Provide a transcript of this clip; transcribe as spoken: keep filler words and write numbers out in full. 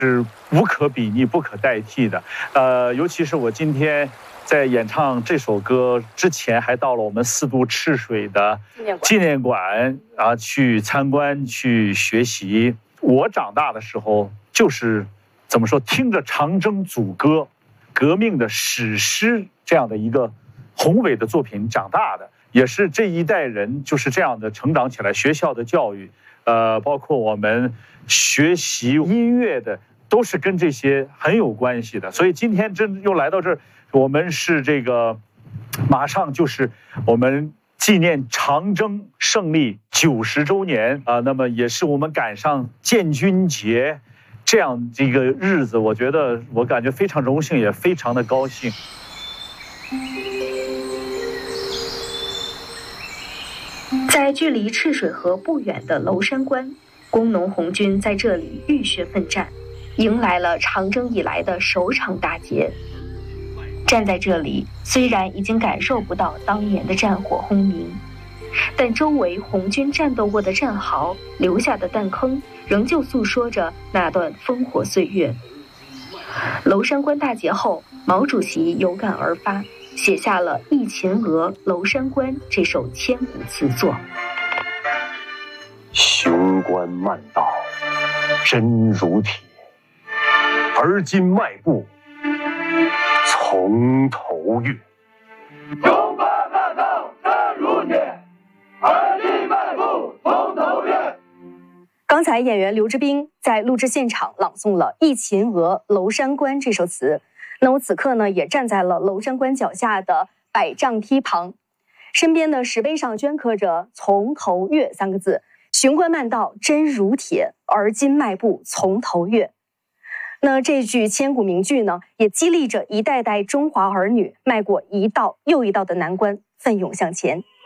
是无可比拟、不可代替的。呃，尤其是我今天在演唱这首歌之前，还到了我们四渡赤水的纪念馆啊去参观、去学习。我长大的时候，就是怎么说，听着长征组歌、革命的史诗这样的一个宏伟的作品长大的，也是这一代人就是这样的成长起来。学校的教育，呃，包括我们学习音乐的，都是跟这些很有关系的。所以今天真又来到这儿，我们是这个马上就是我们纪念长征胜利九十周年啊、呃，那么也是我们赶上建军节这样一个日子，我觉得我感觉非常荣幸，也非常的高兴。 在距离赤水河不远的娄山关，工农红军在这里浴血奋战，迎来了长征以来的首场大捷。站在这里，虽然已经感受不到当年的战火轰鸣，但周围红军战斗过的战壕留下的弹坑，仍旧诉说着那段烽火岁月。娄山关大捷后，毛主席有感而发，写下了《忆秦娥·娄山关》这首千古词作。 雄关漫道真如铁，而今迈步从头越。 雄关漫道真如铁，而今迈步从头越。 刚才演员刘志斌在录制现场朗诵了《忆秦娥·娄山关》这首词。那我此刻呢，也站在了娄山关脚下的百丈梯旁，身边的石碑上镌刻着“从头越”三个字。雄关漫道真如铁，而今迈步从头越。那这句千古名句呢，也激励着一代代中华儿女迈过一道又一道的难关，奋勇向前。